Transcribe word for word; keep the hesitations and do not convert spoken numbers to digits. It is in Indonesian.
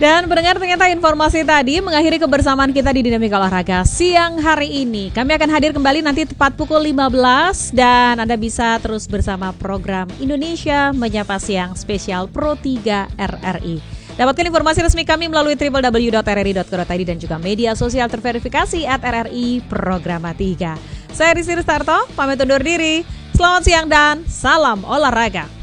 Dan pendengar, ternyata informasi tadi mengakhiri kebersamaan kita di Dinamika Olahraga siang hari ini. Kami akan hadir kembali nanti tepat pukul lima belas dan Anda bisa terus bersama program Indonesia Menyapa Siang spesial Pro tiga R R I. Dapatkan informasi resmi kami melalui w w w dot r r i dot co dot i d dan juga media sosial terverifikasi at R R I Programa tiga. Saya Rizky Ristarto, pamit undur diri. Selamat siang dan salam olahraga.